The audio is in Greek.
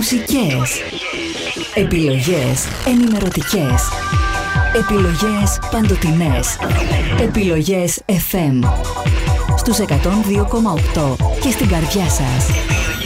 μουσικές, επιλογές ενημερωτικές, επιλογές παντοτινές, επιλογές FM στους 102,8 και στην καρδιά σας.